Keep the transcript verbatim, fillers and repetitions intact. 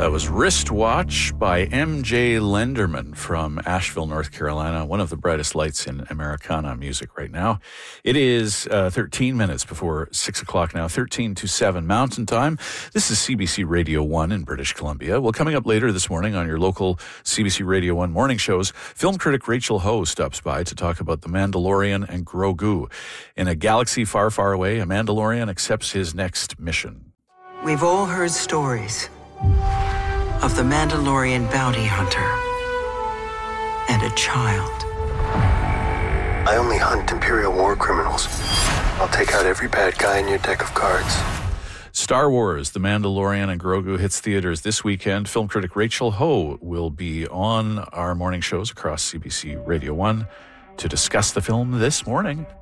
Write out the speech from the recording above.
That was Wristwatch by M J Lenderman from Asheville, North Carolina, one of the brightest lights in Americana music right now. It is uh, thirteen minutes before six o'clock now, thirteen to seven Mountain Time. This is C B C Radio one in British Columbia. Well, coming up later this morning on your local C B C Radio one morning shows, film critic Rachel Ho stops by to talk about The Mandalorian and Grogu. In a galaxy far, far away, a Mandalorian accepts his next mission. We've all heard stories of the Mandalorian bounty hunter and a child. I only hunt Imperial war criminals. I'll take out every bad guy in your deck of cards. Star Wars, The Mandalorian and Grogu hits theaters this weekend. Film critic Rachel Ho will be on our morning shows across C B C Radio one to discuss the film this morning.